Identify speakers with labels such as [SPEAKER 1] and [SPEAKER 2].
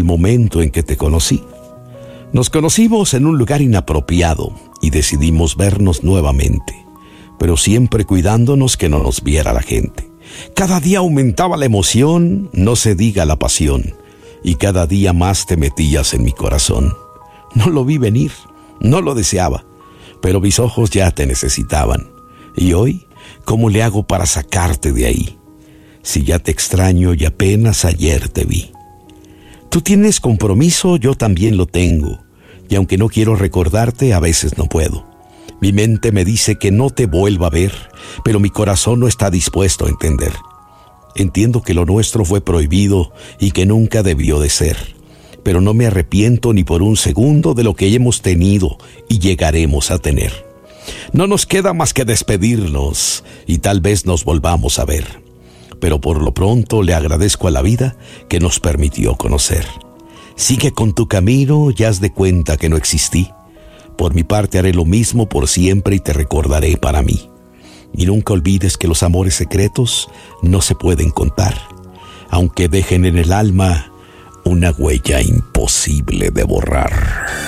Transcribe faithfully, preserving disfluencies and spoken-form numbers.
[SPEAKER 1] momento en que te conocí. Nos conocimos en un lugar inapropiado y decidimos vernos nuevamente, pero siempre cuidándonos que no nos viera la gente. Cada día aumentaba la emoción, no se diga la pasión, y cada día más te metías en mi corazón. No lo vi venir, no lo deseaba, pero mis ojos ya te necesitaban. Y hoy, ¿cómo le hago para sacarte de ahí? Si ya te extraño y apenas ayer te vi. Tú tienes compromiso, yo también lo tengo, y aunque no quiero recordarte, a veces no puedo. Mi mente me dice que no te vuelva a ver, pero mi corazón no está dispuesto a entender. Entiendo que lo nuestro fue prohibido y que nunca debió de ser, pero no me arrepiento ni por un segundo de lo que hemos tenido y llegaremos a tener. No nos queda más que despedirnos y tal vez nos volvamos a ver. Pero por lo pronto le agradezco a la vida que nos permitió conocer. Sigue con tu camino y haz de cuenta que no existí. Por mi parte haré lo mismo por siempre y te recordaré para mí. Y nunca olvides que los amores secretos no se pueden contar, aunque dejen en el alma una huella imposible de borrar.